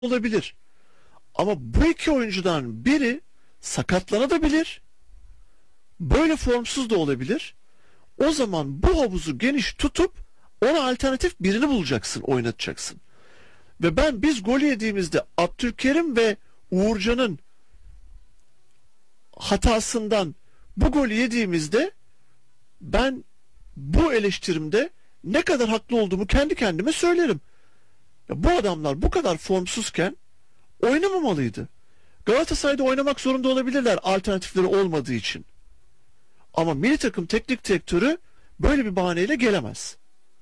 olabilir. Ama bu iki oyuncudan biri sakatlanabilir. Böyle formsuz da olabilir. O zaman bu havuzu geniş tutup ona alternatif birini bulacaksın, oynatacaksın. Ve biz gol yediğimizde Abdülkerim ve Uğurcan'ın hatasından bu golü yediğimizde ben bu eleştirimde ne kadar haklı olduğumu kendi kendime söylerim. Ya bu adamlar bu kadar formsuzken oynamamalıydı. Galatasaray'da oynamak zorunda olabilirler alternatifleri olmadığı için. Ama milli takım teknik direktörü böyle bir bahaneyle gelemez.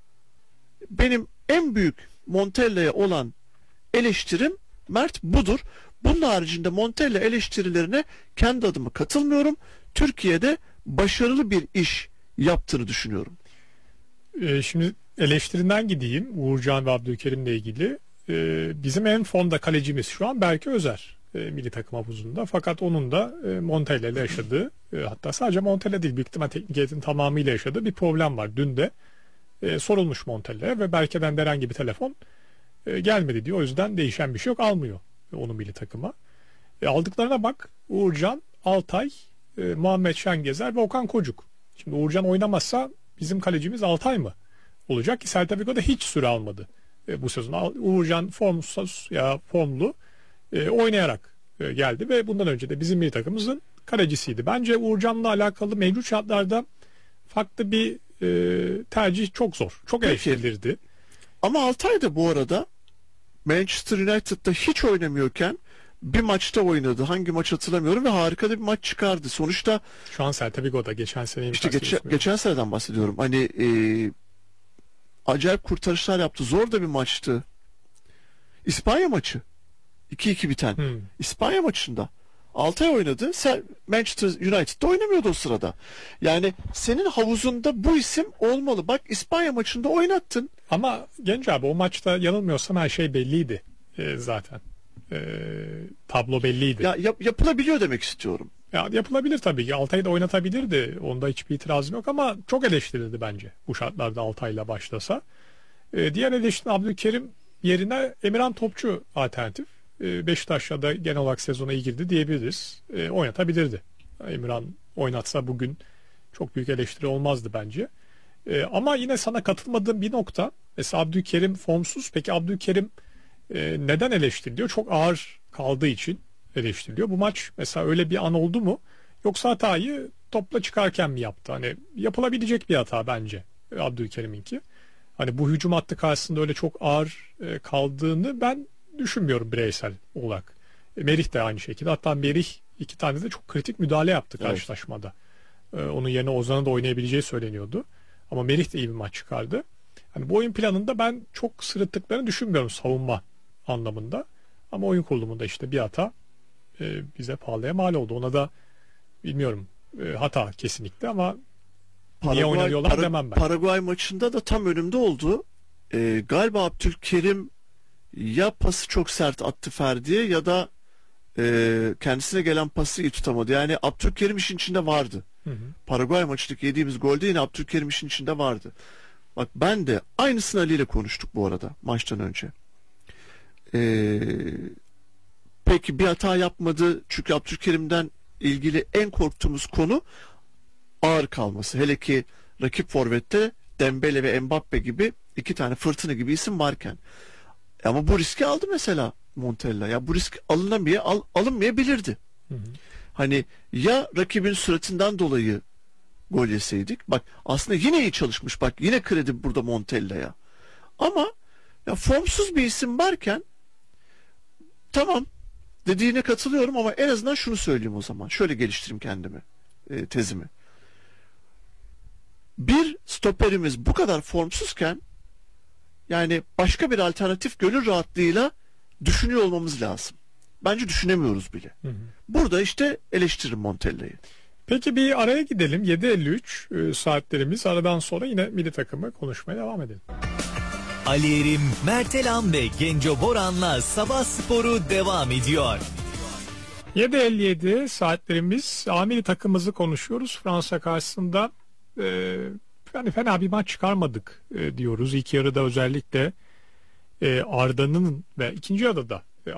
Benim en büyük Montella'ya olan eleştirim Mert budur. Bunun haricinde Montella eleştirilerine kendi adıma katılmıyorum. Türkiye'de başarılı bir iş yaptığını düşünüyorum. Şimdi eleştirinden gideyim Uğurcan ve Abdülkerim'le ilgili. Bizim en fonda kalecimiz şu an Berke Özer milli takım havuzunda. Fakat onun da Montella ile yaşadığı, hatta sadece Montella değil, büyük ihtimal teknik heyetin tamamıyla yaşadığı bir problem var. Dün de sorulmuş Montella'ya ve Berke'den de herhangi bir telefon gelmedi diyor. O yüzden değişen bir şey yok, almıyor onu milli takıma. Aldıklarına bak: Uğurcan, Altay, Muhammed Şengezer ve Okan Kocuk. Şimdi Uğurcan oynamazsa bizim kalecimiz Altay mı olacak ki? Celta Vigo'da hiç süre almadı bu sezon. Uğurcan formsuz ya formlu oynayarak geldi ve bundan önce de bizim milli takımımızın kalecisiydi. Bence Uğurcan'la alakalı mevcut şartlarda farklı bir tercih çok zor. Çok eleştirilirdi. Ama Altay da bu arada Manchester United'da hiç oynamıyorken bir maçta oynadı. Hangi maç hatırlamıyorum ve harika da bir maç çıkardı. Sonuçta şu an Celta Vigo'da geçen sene geçen seneden bahsediyorum. Hani acayip kurtarışlar yaptı. Zor da bir maçtı. İspanya maçı. 2-2 biten. İspanya maçında Altay oynadı. Manchester United'da oynamıyordu o sırada. Yani senin havuzunda bu isim olmalı. Bak, İspanya maçında oynattın. Ama Genç abi, o maçta yanılmıyorsam her şey belliydi zaten. Tablo belliydi. Yapılabiliyor demek istiyorum. Ya yapılabilir tabii ki. Altay'ı da oynatabilirdi. Onda hiçbir itirazım yok ama çok eleştirildi bence bu şartlarda Altay'la başlasa. Diğer eleştiren Abdülkerim yerine Emirhan Topçu alternatif. Beşiktaş'ta da genel olarak sezona iyi girdi diyebiliriz. Oynatabilirdi. Emirhan oynatsa bugün çok büyük eleştiri olmazdı bence. Ama yine sana katılmadığım bir nokta. Mesela Abdülkerim formsuz. Peki Abdülkerim neden eleştiriliyor? Çok ağır kaldığı için eleştiriliyor. Bu maç mesela öyle bir an oldu mu? Yoksa hatayı topla çıkarken mi yaptı? Hani yapılabilecek bir hata bence Abdülkerim'inki. Hani bu hücum hattı karşısında öyle çok ağır kaldığını ben düşünmüyorum bireysel olarak. Merih de aynı şekilde. Hatta Merih 2 tane de çok kritik müdahale yaptı karşılaşmada. Onun yerine Ozan'ın da oynayabileceği söyleniyordu. Ama Merih de iyi bir maç çıkardı. Hani bu oyun planında ben çok sırıttıklarını düşünmüyorum savunma anlamında. Ama oyun kurulumunda işte bir hata bize pahalıya mal oldu. Ona da bilmiyorum, hata kesinlikle ama niye oynamıyorlar demem ben. Paraguay maçında da tam önümde oldu. Galiba Abdülkerim ya pası çok sert attı Ferdi'ye ya da kendisine gelen pası iyi tutamadı. Yani Abdülkerim işin içinde vardı. Paraguay maçındaki yediğimiz golde yine Abdülkerim işin içinde vardı. Bak, ben de aynısını Ali ile konuştuk bu arada maçtan önce. Peki bir hata yapmadı, çünkü Abdülkerim'den ilgili en korktuğumuz konu ağır kalması. Hele ki rakip forvette Dembele ve Mbappe gibi 2 tane fırtına gibi isim varken. Ama bu riski aldı mesela Montella. Ya bu risk alınmayabilirdi. Hani ya rakibin süratinden dolayı gol yeseydik. Bak, aslında yine iyi çalışmış. Bak, yine kredi burada Montella'ya. Ama ya formsuz bir isim varken tamam, dediğine katılıyorum ama en azından şunu söyleyeyim o zaman. Şöyle geliştireyim kendimi, tezimi. Bir stoperimiz bu kadar formsuzken yani başka bir alternatif gönül rahatlığıyla düşünüyor olmamız lazım. Bence düşünemiyoruz bile. Burada işte eleştiririm Montella'yı. Peki bir araya gidelim. 7.53 saatlerimiz. Aradan sonra yine milli takımı konuşmaya devam edelim. Ali Erim, Mert Elam ve Genco Boran'la Sabah Sporu devam ediyor. 7.57 saatlerimiz. Milli takımımızı konuşuyoruz. Fransa karşısında yani fena bir maç çıkarmadık diyoruz. İlk yarıda özellikle Arda'nın ve ikinci yarıda da